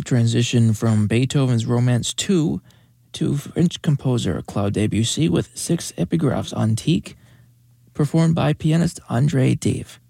transition from Beethoven's Romance 2 to French composer Claude Debussy with 6 epigraphs antiques, performed by pianist André Dave.